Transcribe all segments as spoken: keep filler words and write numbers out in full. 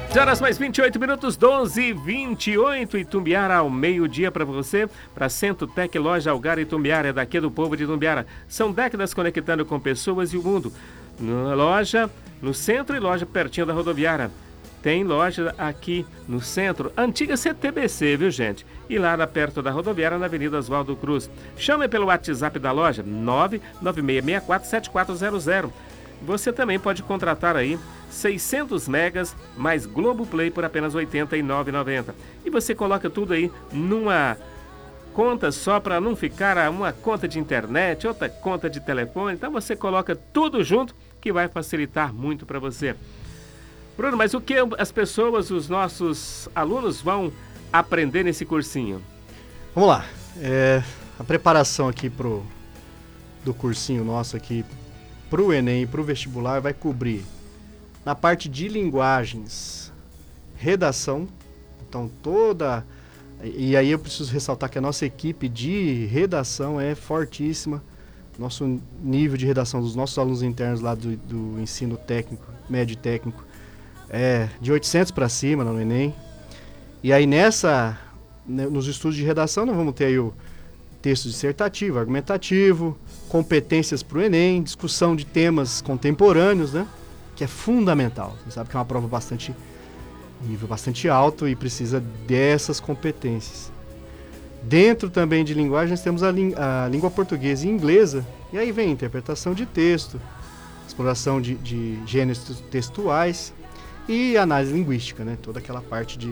dez horas mais vinte e oito minutos, doze e vinte e oito, Itumbiara ao meio-dia para você, para Centotec, loja Algar Itumbiara, é daqui do povo de Itumbiara. São décadas conectando com pessoas e o mundo. Na loja, no centro e loja pertinho da rodoviária. Tem loja aqui no centro, antiga C T B C, viu gente? E lá na, perto da rodoviária, na Avenida Oswaldo Cruz. Chame pelo WhatsApp da loja, nove nove seis seis quatro sete quatro zero zero. Você também pode contratar aí seiscentos megas mais Globoplay por apenas oitenta e nove reais e noventa centavos. E você coloca tudo aí numa conta só para não ficar uma conta de internet, outra conta de telefone. Então você coloca tudo junto que vai facilitar muito para você. Bruno, mas o que as pessoas, os nossos alunos vão aprender nesse cursinho? Vamos lá. É, a preparação aqui pro, do cursinho nosso aqui para o Enem e para o vestibular vai cobrir na parte de linguagens, redação, então toda... E aí eu preciso ressaltar que a nossa equipe de redação é fortíssima. Nosso nível de redação dos nossos alunos internos lá do, do ensino técnico, médio técnico, é de oitocentos para cima no Enem. E aí nessa, né, nos estudos de redação nós vamos ter aí o texto dissertativo, argumentativo, competências para o Enem, discussão de temas contemporâneos, né? Que é fundamental. Você sabe que é uma prova bastante nível bastante alto e precisa dessas competências. Dentro também de linguagem nós temos a, a língua portuguesa e inglesa, e aí vem interpretação de texto, exploração de, de gêneros textuais e análise linguística, né? Toda aquela parte de,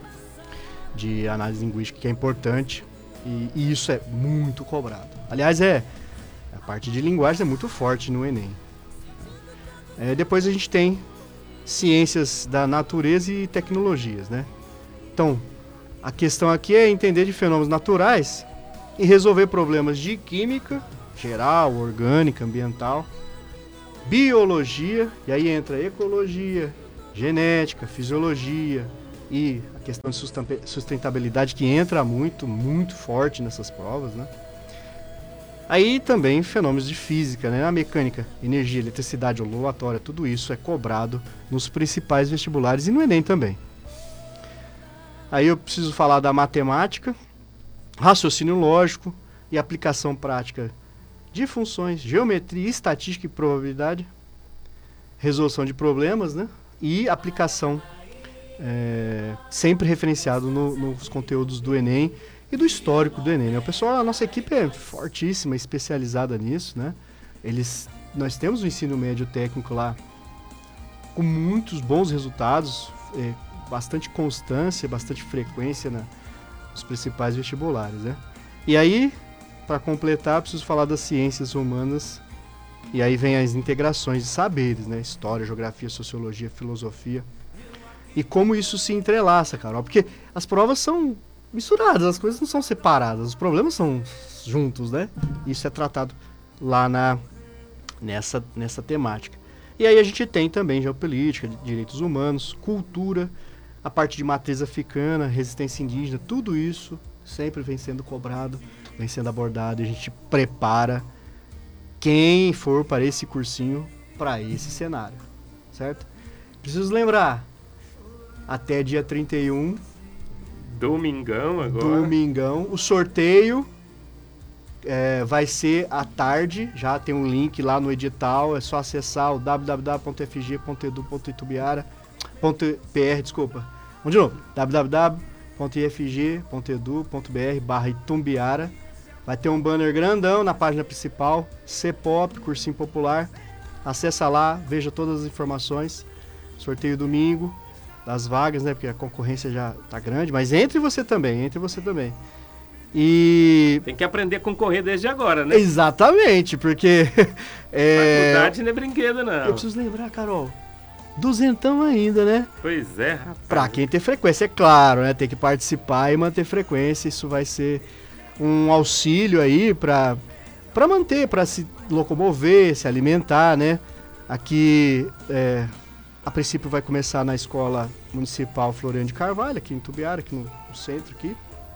de análise linguística que é importante. E, e isso é muito cobrado. Aliás, é a parte de linguagem é muito forte no Enem. É, depois a gente tem ciências da natureza e tecnologias, né? Então, a questão aqui é entender de fenômenos naturais e resolver problemas de química, geral, orgânica, ambiental, biologia, e aí entra ecologia, genética, fisiologia, e a questão de sustentabilidade que entra muito, muito forte nessas provas, né? Aí também fenômenos de física, né? A mecânica, energia, eletricidade, oloatória, tudo isso é cobrado nos principais vestibulares e no Enem também. Aí eu preciso falar da matemática, raciocínio lógico e aplicação prática de funções, geometria, estatística e probabilidade, resolução de problemas, né? E aplicação É, sempre referenciado no, nos conteúdos do Enem e do histórico do Enem, né? O pessoal, a nossa equipe é fortíssima, especializada nisso, né? Eles, nós temos o ensino médio técnico lá com muitos bons resultados, é, bastante constância, bastante frequência na, nos principais vestibulares, né? E aí, para completar, preciso falar das ciências humanas, e aí vem as integrações de saberes, né? História, geografia, sociologia, filosofia. E como isso se entrelaça, Carol? Porque as provas são misturadas, as coisas não são separadas, os problemas são juntos, né? Isso é tratado lá na, nessa, nessa temática. E aí a gente tem também geopolítica, direitos humanos, cultura, a parte de matriz africana, resistência indígena, tudo isso sempre vem sendo cobrado, vem sendo abordado, e a gente prepara quem for para esse cursinho, para esse cenário, certo? Preciso lembrar, até dia trinta e um. Domingão agora. Domingão. O sorteio é, vai ser à tarde. Já tem um link lá no edital. É só acessar o w w w ponto f g ponto e d u ponto itumbiara ponto p r, desculpa. Vamos de novo. w w w ponto i f g ponto e d u ponto b r barra Itumbiara. Vai ter um banner grandão na página principal. C P O P, Cursinho Popular. Acessa lá, veja todas as informações. Sorteio domingo. Das vagas, né? Porque a concorrência já tá grande, mas entre você também, entre você também. E... Tem que aprender a concorrer desde agora, né? Exatamente, porque... é... Faculdade não é brinquedo, não. Eu preciso lembrar, Carol, duzentão ainda, né? Pois é, rapaz. Pra quem tem frequência, é claro, né? Tem que participar e manter frequência, isso vai ser um auxílio aí pra, pra manter, pra se locomover, se alimentar, né? Aqui, é... a princípio vai começar na Escola Municipal Floriano de Carvalho, aqui em Itumbiara, aqui no, no centro aqui.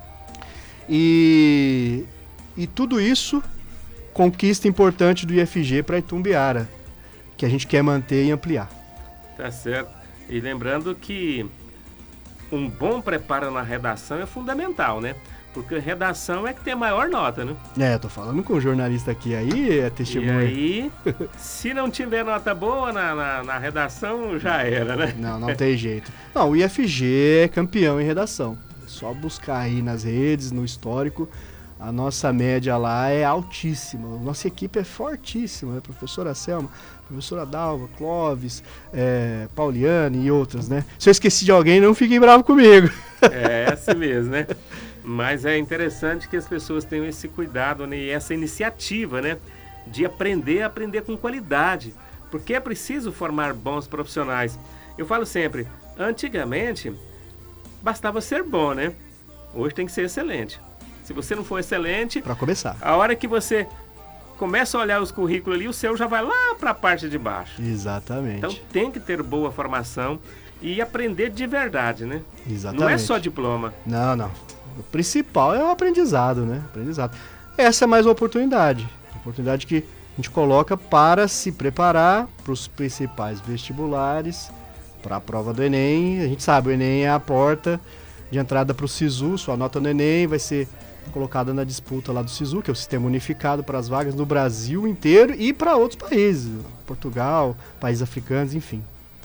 E, e tudo isso, conquista importante do I F G para Itumbiara, que a gente quer manter e ampliar. Tá certo. E lembrando que um bom preparo na redação é fundamental, né? Porque redação é que tem a maior nota, né? É, tô falando com o jornalista aqui aí, é testemunha. E aí, se não tiver nota boa na, na, na redação, já era, né? Não, não tem jeito. Não, o I F G é campeão em redação. É só buscar aí nas redes, no histórico. A nossa média lá é altíssima. Nossa equipe é fortíssima, né? Professora Selma, professora Dalva, Clóvis, é, Pauliane e outras, né? Se eu esqueci de alguém, não fiquem bravos comigo. É assim mesmo, né? Mas é interessante que as pessoas tenham esse cuidado, né? E essa iniciativa, né? De aprender a aprender com qualidade. Porque é preciso formar bons profissionais. Eu falo sempre, antigamente, bastava ser bom, né? Hoje tem que ser excelente. Se você não for excelente... Para começar. A hora que você começa a olhar os currículos ali, o seu já vai lá para a parte de baixo. Exatamente. Então tem que ter boa formação e aprender de verdade, né? Exatamente. Não é só diploma. Não, não. O principal é o aprendizado, né? Aprendizado. Essa é mais uma oportunidade. Uma oportunidade que a gente coloca para se preparar para os principais vestibulares, para a prova do Enem. A gente sabe, o Enem é a porta de entrada para o SISU. Sua nota no Enem vai ser colocada na disputa lá do SISU, que é o Sistema Unificado para as vagas no Brasil inteiro e para outros países. Portugal, países africanos, enfim.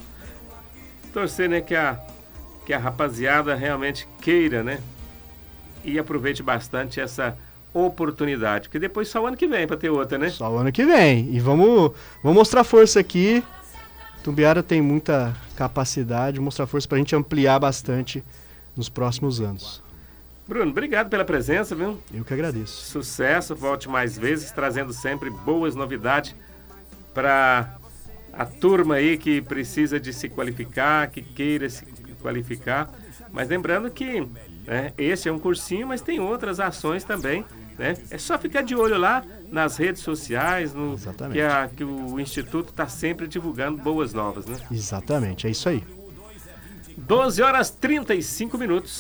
Torcer, né, que a, que a rapaziada realmente queira, né? E aproveite bastante essa oportunidade, porque depois só o ano que vem para ter outra, né? Só o ano que vem. E vamos, vamos mostrar força aqui. Tumbiara tem muita capacidade, mostrar força para a gente ampliar bastante nos próximos anos. Bruno, obrigado pela presença, viu? Eu que agradeço. Sucesso, volte mais vezes, trazendo sempre boas novidades para a turma aí que precisa de se qualificar, que queira se qualificar. Mas lembrando que, né, esse é um cursinho, mas tem outras ações também, né? É só ficar de olho lá nas redes sociais, no, Exatamente. que, a, que o Instituto está sempre divulgando boas novas, né? Exatamente, é isso aí. doze horas e trinta e cinco minutos.